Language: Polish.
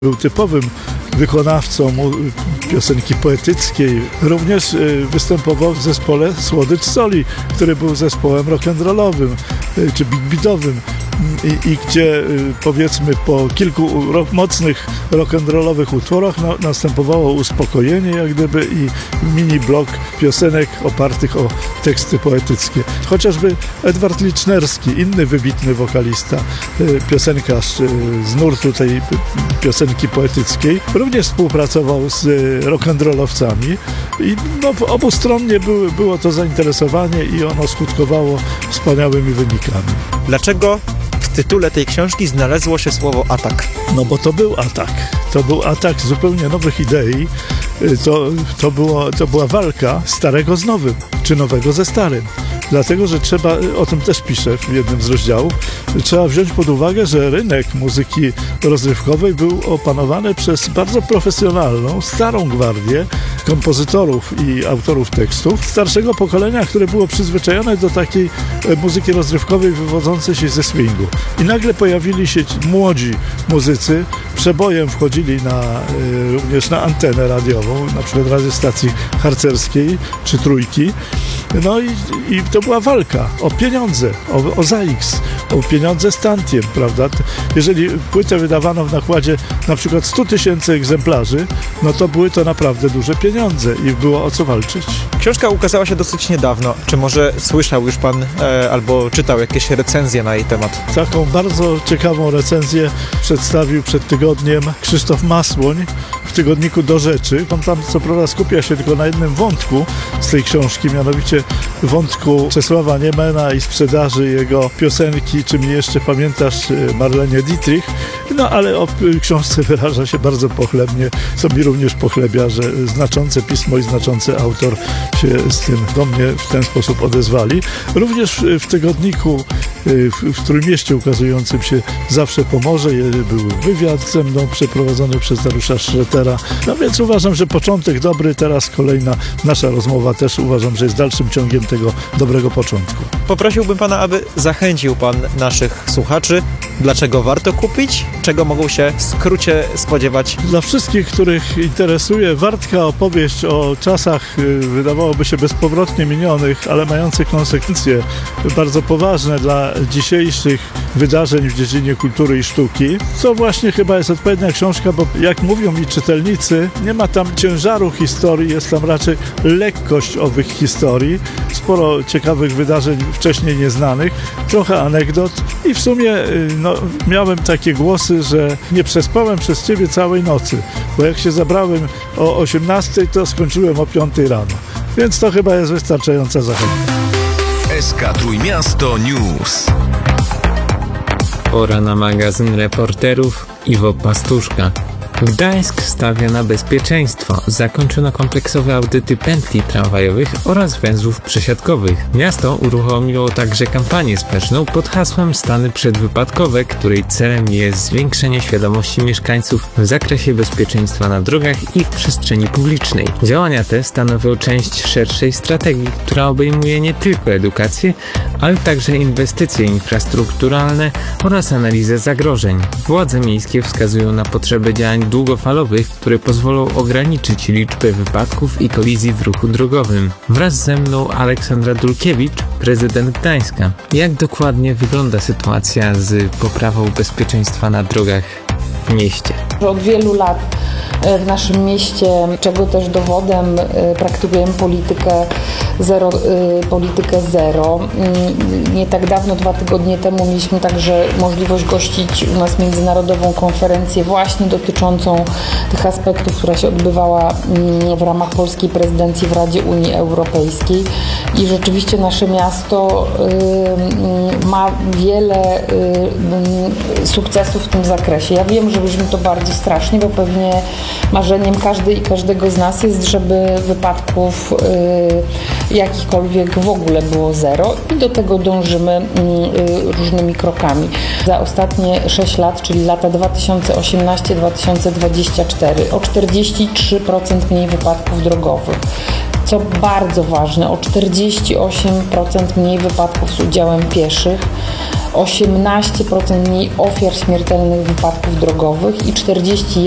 Był typowym wykonawcą piosenki poetyckiej. Również występował w zespole Słodycz Soli, który był zespołem rock'n'rollowym czy big beatowym i gdzie powiedzmy po kilku mocnych rock'n'rollowych utworach następowało uspokojenie jak gdyby i mini blok piosenek opartych o teksty poetyckie. Chociażby Edward Licznerski, inny wybitny wokalista, piosenkarz z nurtu tej piosenki poetyckiej, również współpracował z rock'n'rollowcami i obustronnie było to zainteresowanie i ono skutkowało wspaniałymi wynikami. Dlaczego w tytule tej książki znalazło się słowo atak? No bo to był atak. To był atak zupełnie nowych idei. To była walka starego z nowym, czy nowego ze starym. Dlatego, że trzeba, o tym też piszę w jednym z rozdziałów, trzeba wziąć pod uwagę, że rynek muzyki rozrywkowej był opanowany przez bardzo profesjonalną, starą gwardię kompozytorów i autorów tekstów starszego pokolenia, które było przyzwyczajone do takiej muzyki rozrywkowej wywodzącej się ze swingu. I nagle pojawili się młodzi muzycy, przebojem wchodzili również na antenę radiową, na przykład radiostacji harcerskiej czy Trójki. No i to była walka o pieniądze, o ZAX, o pieniądze z tantiem, prawda? Jeżeli płytę wydawano w nakładzie na przykład 100 000 egzemplarzy, no to były to naprawdę duże pieniądze i było o co walczyć. Książka ukazała się dosyć niedawno. Czy może słyszał już pan albo czytał jakieś recenzje na jej temat? Taką bardzo ciekawą recenzję przedstawił przed tygodniem Krzysztof Masłoń w tygodniku Do Rzeczy. On tam co prawda skupia się tylko na jednym wątku z tej książki, mianowicie wątku Czesława Niemena i sprzedaży jego piosenki Czy mnie jeszcze pamiętasz, Marlenie Dietrich. No ale o książce wyraża się bardzo pochlebnie, co mi również pochlebia, że znaczące pismo i znaczący autor się z tym do mnie w ten sposób odezwali. Również w tygodniku w Trójmieście ukazującym się Zawsze Pomorze był wywiad ze mną przeprowadzony przez Dariusza Szretera. No więc uważam, że początek dobry, teraz kolejna nasza rozmowa też uważam, że jest dalszym ciągiem tego dobrego początku. Poprosiłbym pana, aby zachęcił pan naszych słuchaczy, dlaczego warto kupić, czego mogą się w skrócie spodziewać. Dla wszystkich, których interesuje wartka opowieść o czasach, wydawałoby się bezpowrotnie minionych, ale mających konsekwencje bardzo poważne dla dzisiejszych wydarzeń w dziedzinie kultury i sztuki, co właśnie chyba jest odpowiednia książka, bo jak mówią mi czytelnicy, nie ma tam ciężaru historii, jest tam raczej lekkość owych historii, sporo ciekawych wydarzeń wcześniej nieznanych, trochę anegdot i w sumie miałem takie głosy, że nie przespałem przez ciebie całej nocy, bo jak się zabrałem o 18, to skończyłem o 5 rano. Więc to chyba jest wystarczająca zachęta. SK Trójmiasto News. Pora na magazyn reporterów. Iwo Pastuszka. Gdańsk stawia na bezpieczeństwo. Zakończono kompleksowe audyty pętli tramwajowych oraz węzłów przesiadkowych. Miasto uruchomiło także kampanię społeczną pod hasłem Stany przedwypadkowe, której celem jest zwiększenie świadomości mieszkańców w zakresie bezpieczeństwa na drogach i w przestrzeni publicznej. Działania te stanowią część szerszej strategii, która obejmuje nie tylko edukację, ale także inwestycje infrastrukturalne oraz analizę zagrożeń. Władze miejskie wskazują na potrzebę działań długofalowych, które pozwolą ograniczyć liczbę wypadków i kolizji w ruchu drogowym. Wraz ze mną Aleksandra Dulkiewicz, prezydent Gdańska. Jak dokładnie wygląda sytuacja z poprawą bezpieczeństwa na drogach w mieście? Od wielu lat w naszym mieście, czego też dowodem, praktykujemy politykę zero. Nie tak dawno, 2 tygodnie temu mieliśmy także możliwość gościć u nas międzynarodową konferencję właśnie dotyczącą tych aspektów, która się odbywała w ramach polskiej prezydencji w Radzie Unii Europejskiej i rzeczywiście nasze miasto ma wiele sukcesów w tym zakresie. Ja wiem, że brzmi to bardzo strasznie, bo pewnie marzeniem każdego z nas jest, żeby wypadków jakichkolwiek w ogóle było zero i do tego dążymy różnymi krokami. Za ostatnie 6 lat, czyli lata 2018-2024, o 43% mniej wypadków drogowych. Co bardzo ważne, o 48% mniej wypadków z udziałem pieszych, 18% mniej ofiar śmiertelnych wypadków drogowych i 41%